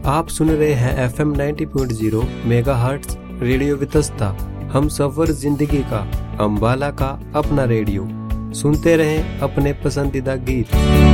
आप सुन रहे हैं FM 90.0 मेगाहर्ट्ज रेडियो वितस्ता। हम सफर जिंदगी का, अंबाला का अपना रेडियो। सुनते रहें अपने पसंदीदा गीत।